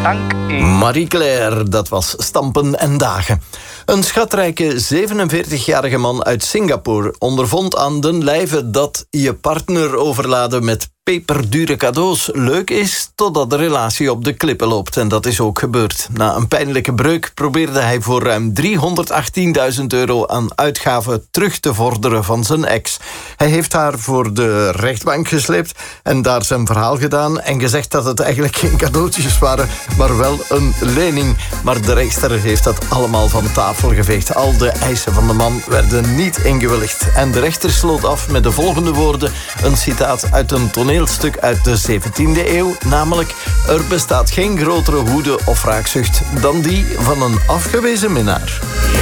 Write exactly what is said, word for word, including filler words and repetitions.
Dank u. Marie-Claire, dat was Stampen en Dagen. Een schatrijke zevenenveertigjarige man uit Singapore ondervond aan den lijve dat je partner overladen met peperdure cadeaus leuk is, totdat de relatie op de klippen loopt. En dat is ook gebeurd. Na een pijnlijke breuk probeerde hij voor ruim driehonderdachttienduizend euro aan uitgaven terug te vorderen van zijn ex. Hij heeft haar voor de rechtbank gesleept en daar zijn verhaal gedaan en gezegd dat het eigenlijk geen cadeautjes waren, maar wel een lening. Maar de rechter heeft dat allemaal van tafel geveegd. Al de eisen van de man werden niet ingewilligd. En de rechter sloot af met de volgende woorden, een citaat uit een toneelstuk uit de zeventiende eeuw, namelijk: er bestaat geen grotere woede of wraakzucht dan die van een afgewezen minnaar.